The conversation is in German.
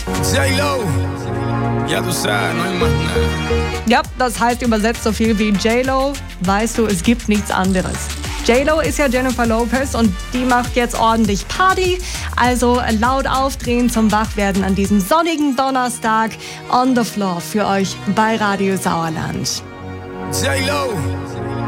J-Lo, ja du sabes, no hay más nada. Ja, das heißt übersetzt so viel wie J-Lo, weißt du, es gibt nichts anderes. J-Lo ist ja Jennifer Lopez und die macht jetzt ordentlich Party. Also laut aufdrehen zum Wachwerden an diesem sonnigen Donnerstag on the floor für euch bei Radio Sauerland. J-Lo.